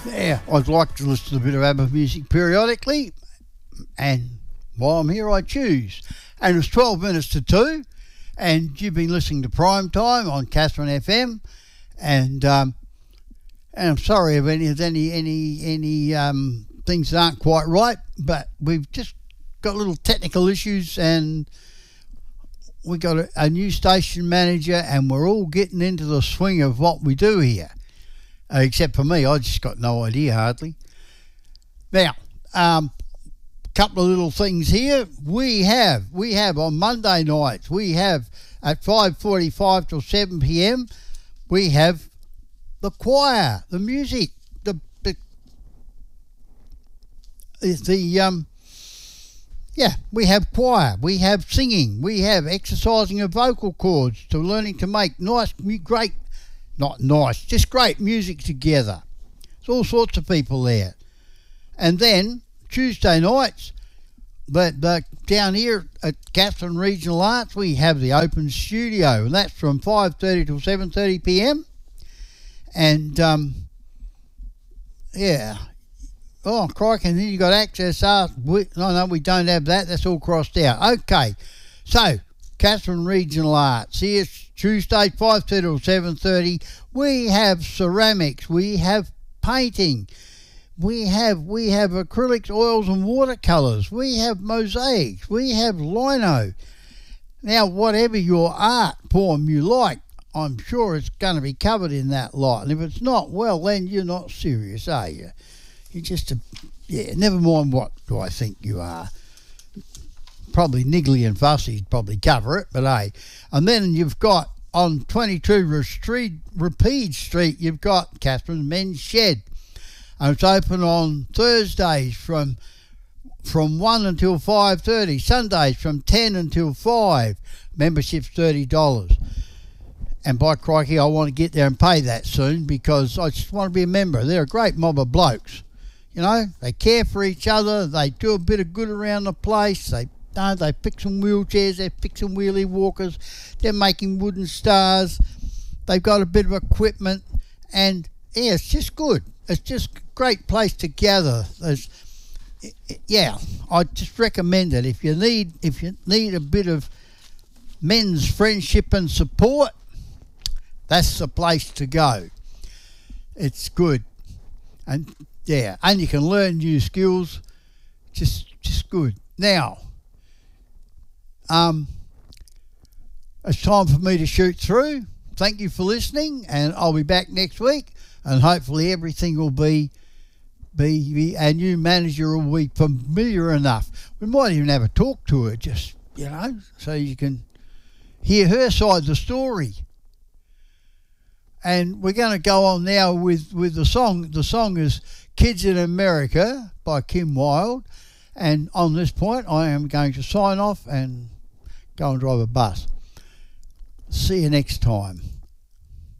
Yeah, I'd like to listen to a bit of ABBA music periodically, and while I'm here I choose. And it's 12 minutes to 2, and you've been listening to Prime Time on Catherine FM, and I'm sorry if any things that aren't quite right, but we've just got little technical issues, and we got a new station manager, and we're all getting into the swing of what we do here. Except for me, I just got no idea hardly. Now, couple of little things here. We have on Monday nights, we have at 5:45 till 7 p.m. we have the choir, the music, we have choir, we have singing, we have exercising of vocal cords to learning to make great music together. There's all sorts of people there. And then Tuesday nights, but down here at Catherine Regional Arts, we have the open studio, and that's from 5:30 till 7:30 p.m. And oh crikey, and then you got access art. No, we don't have that. That's all crossed out. Okay, so Catherine Regional Arts, here's Tuesday 5:30 till 7:30. We have ceramics, we have painting, we have acrylics, oils and watercolours, we have mosaics, we have lino. Now, whatever your art form you like, I'm sure it's going to be covered in that lot. And if it's not, well, then you're not serious, are you? You're just never mind what do I think you are. Probably niggly and fussy, probably cover it, but hey. And then you've got on 22 Rapide Street, you've got Catherine Men's Shed. And it's open on Thursdays from 1 until 5:30, Sundays from 10 until 5. Membership's $30. And by crikey, I want to get there and pay that soon, because I just want to be a member. They're a great mob of blokes. You know, they care for each other, they do a bit of good around the place, they fix some wheelchairs, they're fixing wheelie walkers, they're making wooden stars, they've got a bit of equipment, and yeah, it's just good. It's just a great place to gather. I just recommend it. If you need a bit of men's friendship and support, that's the place to go. It's good. And you can learn new skills. Just good. Now, it's time for me to shoot through. Thank you for listening, and I'll be back next week, and hopefully everything will be our new manager will be familiar enough. We might even have a talk to her, just, so you can hear her side of the story. And we're going to go on now with the song. The song is Kids in America by Kim Wilde. And on this point, I am going to sign off and go and drive a bus. See you next time.